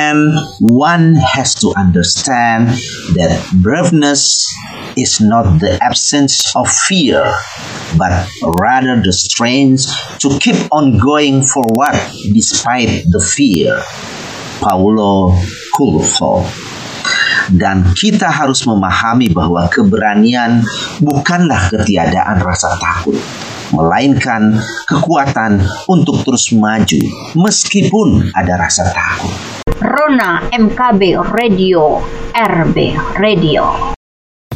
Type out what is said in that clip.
And one has to understand that braveness is not the absence of fear, but rather the strength to keep on going forward despite the fear. Paulo Coelho. Dan kita harus memahami bahwa keberanian bukanlah ketiadaan rasa takut, melainkan kekuatan untuk terus maju meskipun ada rasa takut. Rona MKB Radio, RB Radio.